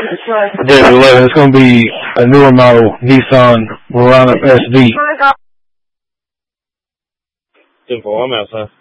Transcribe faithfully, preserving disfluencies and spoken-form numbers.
David eleven, it's going to be a newer model Nissan Murano S V. Simple, I'm outside.